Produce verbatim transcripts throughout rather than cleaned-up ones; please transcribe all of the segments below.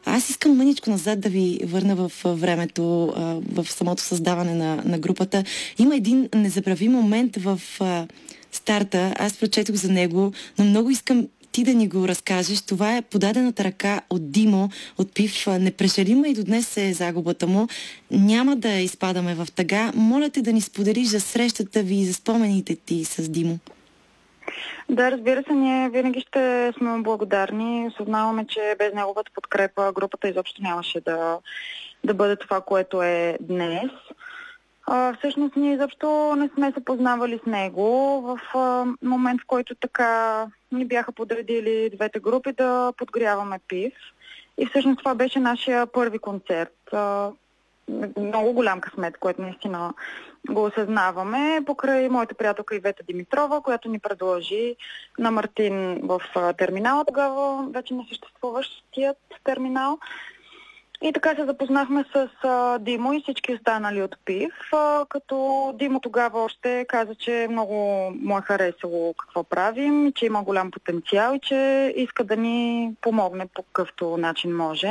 Аз искам мъничко назад да ви върна в времето, в самото създаване на, на групата. Има един незабравим момент в а, старта. Аз прочетох за него, но много искам ти да ни го разкажеш. Това е подадената ръка от Димо, от Пив. Непрешерима и до днес е загубата му. Няма да изпадаме в тъга. Моля те да ни споделиш за срещата ви и за спомените ти с Димо. Да, разбира се, ние винаги ще сме благодарни. Осъзнаваме, че без неговата подкрепа групата изобщо нямаше да, да бъде това, което е днес. А, всъщност ние изобщо не сме се познавали с него в а, момент, в който така ни бяха подредили двете групи да подгряваме Пив. И всъщност това беше нашия първи концерт. А, много голям късмет, което наистина го осъзнаваме, покрай моята приятелка Ивета Димитрова, която ни предложи на Мартин в терминала, тогава вече не съществуващият терминал. И така се запознахме с а, Димо и всички останали от Пив, а, като Димо тогава още каза, че много му е харесало какво правим, че има голям потенциал и че иска да ни помогне по какъвто начин може.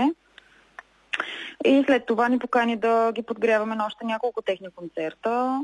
И след това ни покани да ги подгряваме на още няколко техни концерта,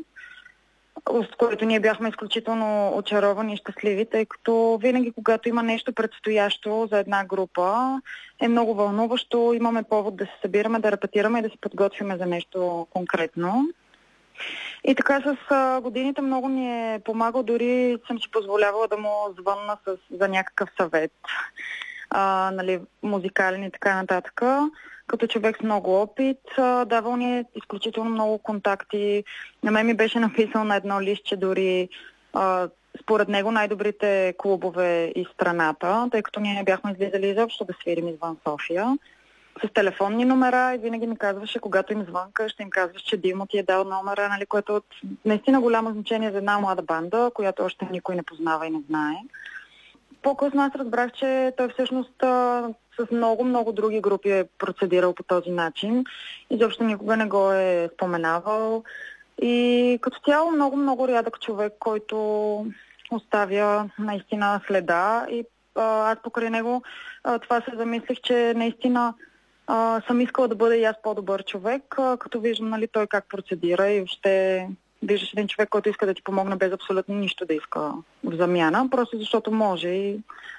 с които ние бяхме изключително очаровани и щастливи, тъй като винаги, когато има нещо предстоящо за една група, е много вълнуващо, имаме повод да се събираме, да репетираме и да се подготвяме за нещо конкретно. И така с а, годините много ни е помагал, дори съм си позволявала да му звънна с, за някакъв съвет, а, нали, музикален и така нататък. Като човек с много опит, давал ни е изключително много контакти. На мен ми беше написал на едно листче дори а, според него най-добрите клубове из страната, тъй като ние не бяхме излизали изобщо да свирим извън София. С телефонни номера и винаги ми казваше, когато им звънка, ще им казваш, че Димо ти е дал номера, нали, което е от наистина голямо значение за една млада банда, която още никой не познава и не знае. По-късно аз разбрах, че той всъщност а, с много-много други групи е процедирал по този начин. Изобщо никога не го е споменавал. И като цяло много-много рядък човек, който оставя наистина следа. И а, аз покрай него а, това се замислих, че наистина а, съм искала да бъда и аз по-добър човек, а, като виждам, нали, той как процедира и въобще виждаш един човек, който иска да ти помогне без абсолютно нищо да иска в замяна, просто защото може и,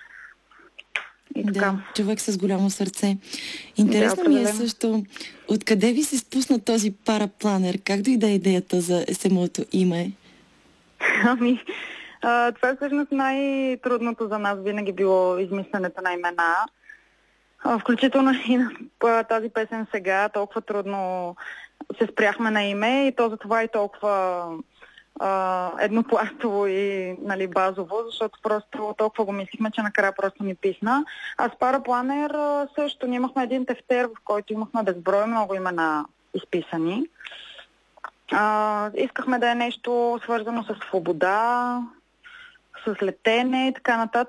и така. Да, човек с голямо сърце. Интересно да, ми е също, откъде ви се спусна този парапланер? Как дойде идеята за самото име? Ами, а, това е всъщност най-трудното за нас винаги било измисленето на имена. А, включително и на тази песен сега, толкова трудно се спряхме на име и то за това и толкова а, еднопластово и, нали, базово, защото просто толкова го мислихме, че накрая просто ни писна. А с парапланер също ние имахме един тефтер, в който имахме безброй много имена изписани. А, искахме да е нещо свързано с свобода, с летене и така нататък.